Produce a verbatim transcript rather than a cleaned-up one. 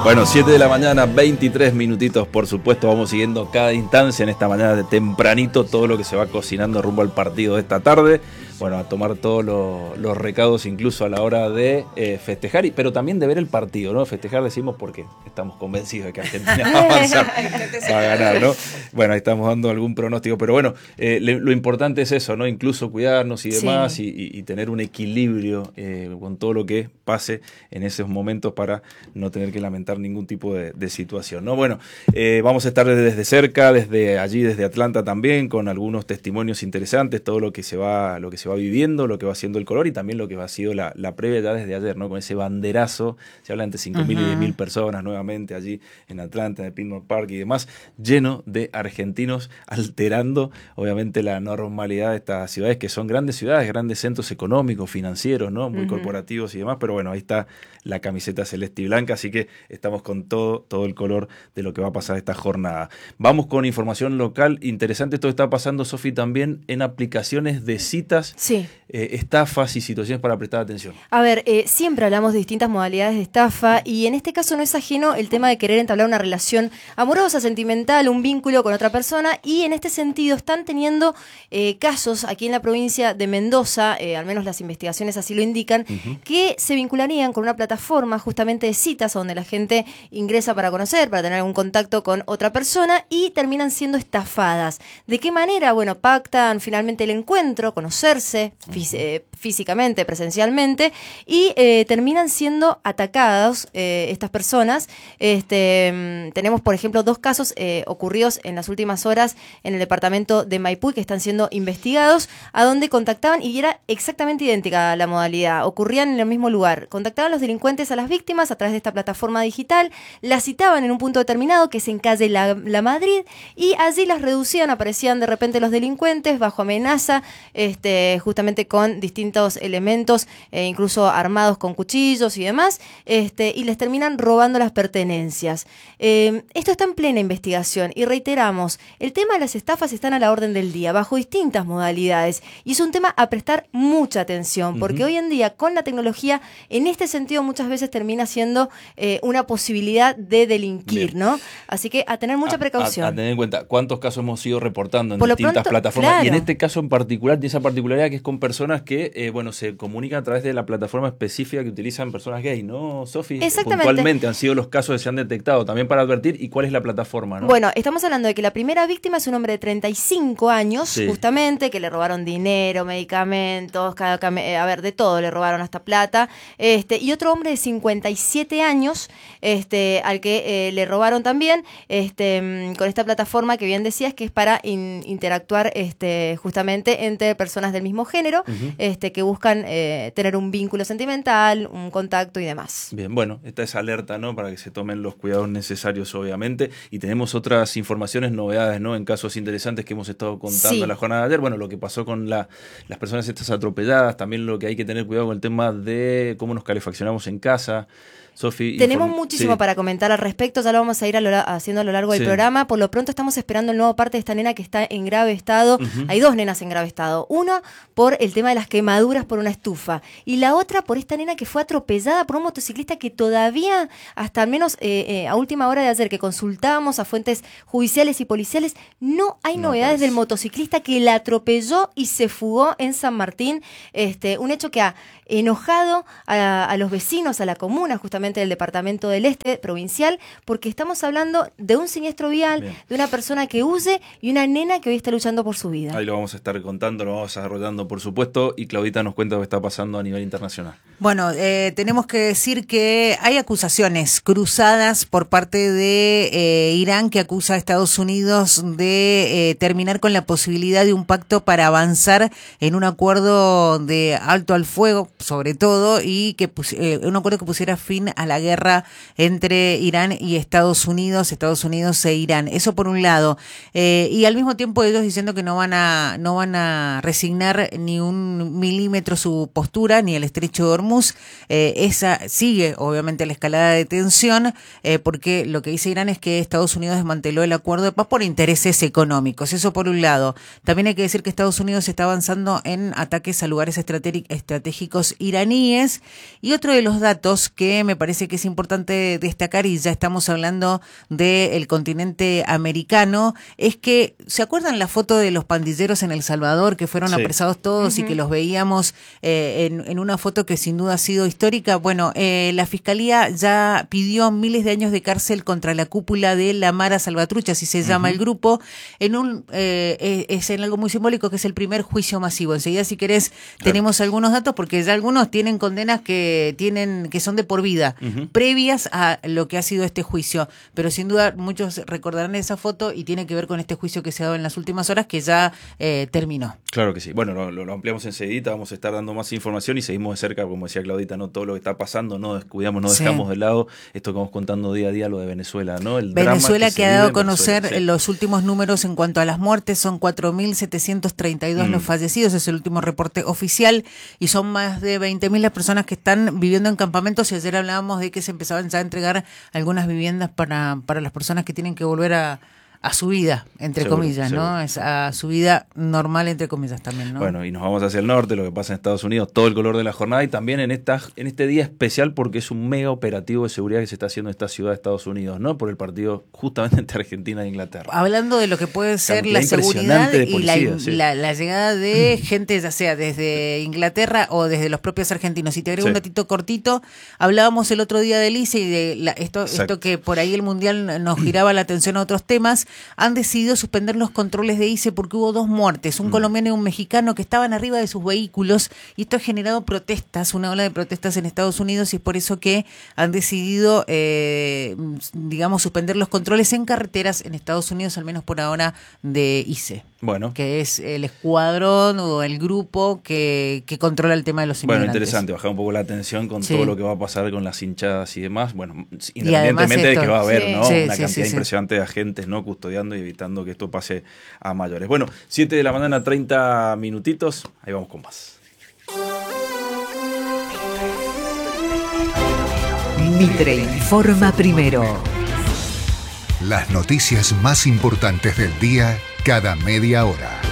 Bueno, siete de la mañana, veintitrés minutitos, por supuesto, vamos siguiendo cada instancia en esta mañana de tempranito, todo lo que se va cocinando rumbo al partido de esta tarde. Bueno, a tomar todos los, los recaudos incluso a la hora de eh, festejar, y, pero también de ver el partido, ¿no? Festejar decimos porque estamos convencidos de que Argentina va a avanzar, va a ganar, ¿no? Bueno, ahí estamos dando algún pronóstico, pero bueno, eh, le, lo importante es eso, ¿no? Incluso cuidarnos y demás, sí. y, y, y tener un equilibrio eh, con todo lo que pase en esos momentos para no tener que lamentar ningún tipo de, de situación, ¿no? Bueno, eh, vamos a estar desde cerca, desde allí, desde Atlanta también, con algunos testimonios interesantes, todo lo que se va, lo que se va viviendo, lo que va siendo el color y también lo que ha sido la, la previa ya desde ayer, ¿no? Con ese banderazo, se habla entre cinco mil uh-huh. y diez mil personas nuevamente allí en Atlanta, en el Piedmont Park y demás, lleno de argentinos, alterando obviamente la normalidad de estas ciudades, que son grandes ciudades, grandes centros económicos, financieros, ¿no? Muy uh-huh. corporativos y demás, pero bueno, ahí está la camiseta celeste y blanca, así que estamos con todo, todo el color de lo que va a pasar esta jornada. Vamos con información local, interesante, esto está pasando, Sofi, también en aplicaciones de citas, sí. eh, estafas y situaciones para prestar atención. A ver, eh, siempre hablamos de distintas modalidades de estafa y en este caso no es ajeno el tema de querer entablar una relación amorosa, sentimental, un vínculo con otra persona, y en este sentido están teniendo eh, casos aquí en la provincia de Mendoza, eh, al menos las investigaciones así lo indican, uh-huh. que se vincularían con una plataforma justamente de citas donde la gente ingresa para conocer, para tener algún contacto con otra persona y terminan siendo estafadas. ¿De qué manera? Bueno, pactan finalmente el encuentro, conocerse fí- eh, físicamente, presencialmente, y eh, terminan siendo atacados eh, estas personas. Este, tenemos, por ejemplo, dos casos eh, ocurridos en las últimas horas en el departamento de Maipú que están siendo investigados, a donde contactaban, y era exactamente idéntica la modalidad, ocurrían en el mismo lugar. Contactaban los delincuentes a las víctimas a través de esta plataforma digital, las citaban en un punto determinado, que es en calle La, La Madrid, y allí las reducían, aparecían de repente los delincuentes bajo amenaza, este, justamente con distintos elementos, eh, incluso armados con cuchillos y demás, este, y les terminan robando las pertenencias. Eh, esto está en plena investigación y reiteramos, el tema de las estafas están a la orden del día, bajo distintas modalidades, y es un tema a prestar mucha atención, porque uh-huh. hoy en día con la tecnología, en este sentido muchas veces termina siendo eh, una posibilidad de delinquir, Bien. ¿no? Así que a tener mucha precaución. A, a, a tener en cuenta cuántos casos hemos ido reportando en Por distintas pronto, plataformas, claro. y en este caso en particular tiene esa particularidad que es con personas que, eh, bueno, se comunican a través de la plataforma específica que utilizan personas gays, ¿no, Sofi? Exactamente. Puntualmente han sido los casos que se han detectado, también para advertir, y cuál es la plataforma, ¿no? Bueno, estamos hablando de que la primera víctima es un hombre de treinta y cinco años, sí. justamente, que le robaron dinero, medicamentos, cada, a ver, de todo, le robaron hasta plata, este, y otro hombre de cincuenta y siete años, este, al que eh, le robaron también, este, con esta plataforma que bien decías que es para in, interactuar, este, justamente entre personas del mismo género, uh-huh. este, que buscan eh, tener un vínculo sentimental, un contacto y demás. Bien, bueno, esta es alerta, ¿no? Para que se tomen los cuidados necesarios, obviamente, y tenemos otras informaciones, novedades, ¿no? En casos interesantes que hemos estado contando sí. en la jornada de ayer, bueno, lo que pasó con la, las personas estas atropelladas, también lo que hay que tener cuidado con el tema de cómo nos calefaccionamos en casa. Sofi, tenemos inform- muchísimo sí. para comentar al respecto, ya lo vamos a ir a lo, haciendo a lo largo del sí. programa. Por lo pronto estamos esperando el nuevo parte de esta nena que está en grave estado. Uh-huh. Hay dos nenas en grave estado. Una por el tema de las quemaduras por una estufa y la otra por esta nena que fue atropellada por un motociclista que todavía, hasta al menos eh, eh, a última hora de ayer que consultábamos a fuentes judiciales y policiales, no hay no, novedades pues. del motociclista que la atropelló y se fugó en San Martín. Este, un hecho que ha enojado a, a los vecinos, a la comuna justamente del departamento del Este provincial, porque estamos hablando de un siniestro vial, Bien. de una persona que huye y una nena que hoy está luchando por su vida. Ahí lo vamos a estar contando, lo vamos desarrollando por supuesto, y Claudita nos cuenta lo que está pasando a nivel internacional. Bueno, eh, tenemos que decir que hay acusaciones cruzadas por parte de eh, Irán, que acusa a Estados Unidos de eh, terminar con la posibilidad de un pacto para avanzar en un acuerdo de alto al fuego, sobre todo, y que pus- eh, un acuerdo que pusiera fin a la guerra entre Irán y Estados Unidos, Estados Unidos e Irán. Eso por un lado. Eh, y al mismo tiempo ellos diciendo que no van a no van a resignar ni un milímetro su postura, ni el estrecho de Hormuz. Eh, esa sigue, obviamente, la escalada de tensión, eh, porque lo que dice Irán es que Estados Unidos desmanteló el acuerdo de paz por intereses económicos. Eso por un lado. También hay que decir que Estados Unidos está avanzando en ataques a lugares estratégicos iraníes. Y otro de los datos que me parece parece que es importante destacar, y ya estamos hablando del continente americano, es que, ¿se acuerdan la foto de los pandilleros en El Salvador que fueron sí. apresados todos uh-huh. y que los veíamos eh, en, en una foto que sin duda ha sido histórica? Bueno, eh, la Fiscalía ya pidió miles de años de cárcel contra la cúpula de la Mara Salvatrucha, así se llama uh-huh. el grupo, en un eh, es en algo muy simbólico, que es el primer juicio masivo. Enseguida, si querés, claro. tenemos algunos datos, porque ya algunos tienen condenas que tienen que son de por vida, uh-huh. previas a lo que ha sido este juicio, pero sin duda muchos recordarán esa foto y tiene que ver con este juicio que se ha dado en las últimas horas, que ya eh, terminó. Claro que sí. Bueno, lo, lo ampliamos enseguida, vamos a estar dando más información y seguimos de cerca, como decía Claudita, no todo lo que está pasando, no descuidamos, no sí. dejamos de lado esto que vamos contando día a día, lo de Venezuela, ¿no? El Venezuela que, que ha dado a conocer sí. los últimos números en cuanto a las muertes, son cuatro mil setecientos treinta y dos mm. los fallecidos, es el último reporte oficial, y son más de veinte mil las personas que están viviendo en campamentos, y ayer hablábamos de que se empezaban ya a entregar algunas viviendas para, para las personas que tienen que volver a a su vida, entre seguro, comillas, seguro. ¿no? Es a su vida normal, entre comillas, también, ¿no? Bueno, y nos vamos hacia el norte, lo que pasa en Estados Unidos, todo el color de la jornada, y también en esta, en este día especial, porque es un mega operativo de seguridad que se está haciendo en esta ciudad de Estados Unidos, ¿no? Por el partido justamente entre Argentina e Inglaterra. Hablando de lo que puede ser la seguridad y policía, la, sí. la, la llegada de gente, ya sea desde Inglaterra o desde los propios argentinos. Y te agrego sí. un datito cortito, hablábamos el otro día del I C E y de la, esto, esto que por ahí el Mundial nos giraba la atención a otros temas. Han decidido suspender los controles de I C E porque hubo dos muertes, un mm. colombiano y un mexicano, que estaban arriba de sus vehículos, y esto ha generado protestas, una ola de protestas en Estados Unidos, y es por eso que han decidido, eh, digamos, suspender los controles en carreteras en Estados Unidos, al menos por ahora, de I C E. Bueno. Que es el escuadrón o el grupo que, que controla el tema de los inmigrantes. Bueno, interesante, bajar un poco la atención con sí. todo lo que va a pasar con las hinchadas y demás. Bueno, independientemente de que va a haber, sí. ¿no? Sí, una sí, cantidad sí, impresionante sí. de agentes, ¿no? Custodiando y evitando que esto pase a mayores. Bueno, siete de la mañana, treinta minutitos. Ahí vamos con más. Mitre informa primero. Las noticias más importantes del día cada media hora.